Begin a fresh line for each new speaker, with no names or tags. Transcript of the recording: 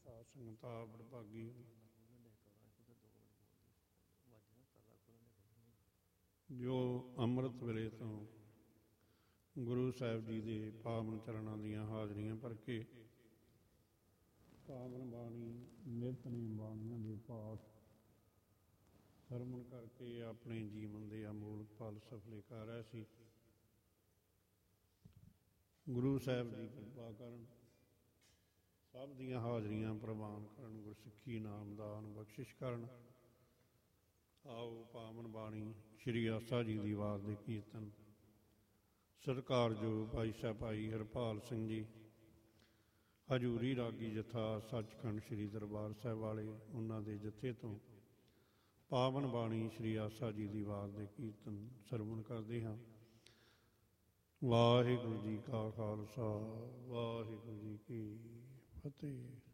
ਸਾਧ ਸੰਗਤਾਂ ਵਡਭਾਗੀ ਜੋ ਅੰਮ੍ਰਿਤ ਵੇਲੇ ਤੋਂ ਗੁਰੂ ਸਾਹਿਬ ਜੀ ਦੇ ਪਾਵਨ ਚਰਨਾਂ ਦੀਆਂ ਹਾਜ਼ਰੀਆਂ ਭਰ ਕੇ ਪਾਵਨ ਬਾਣੀ ਨਿਤਨੇਮ ਬਾਣੀਆਂ ਦੇ ਪਾਠ ਸਰਵਣ ਕਰਕੇ ਆਪਣੇ ਜੀਵਨ ਦੇ ਅਮੋਲਕ ਪਲ ਸਫਲੇ ਕਰ ਰਹੇ ਸੀ। ਗੁਰੂ ਸਾਹਿਬ ਜੀ ਕਿਰਪਾ ਕਰਨ, ਸਭ ਦੀਆਂ ਹਾਜ਼ਰੀਆਂ ਪ੍ਰਵਾਨ ਕਰਨ, ਗੁਰਸਿੱਖੀ ਨਾਮਦਾਨ ਬਖਸ਼ਿਸ਼ ਕਰਨ। ਆਓ ਪਾਵਨ ਬਾਣੀ ਸ਼੍ਰੀ ਆਸਾ ਜੀ ਦੀ ਆਵਾਜ਼ ਦੇ ਕੀਰਤਨ ਸਤਿਕਾਰਯੋਗ ਭਾਈ ਸਾਹਿਬ ਭਾਈ ਹਰਪਾਲ ਸਿੰਘ ਜੀ ਹਜ਼ੂਰੀ ਰਾਗੀ ਜਥਾ ਸੱਚਖੰਡ ਸ਼੍ਰੀ ਦਰਬਾਰ ਸਾਹਿਬ ਵਾਲੇ, ਉਹਨਾਂ ਦੇ ਜਥੇ ਤੋਂ ਪਾਵਨ ਬਾਣੀ ਸ਼੍ਰੀ ਆਸਾ ਜੀ ਦੀ ਆਵਾਜ਼ ਦੇ ਕੀਰਤਨ ਸਰਵਣ ਕਰਦੇ ਹਾਂ। ਵਾਹਿਗੁਰੂ ਜੀ ਕਾ ਖਾਲਸਾ, ਵਾਹਿਗੁਰੂ ਜੀ ਕੀ ਫਤਿਹ।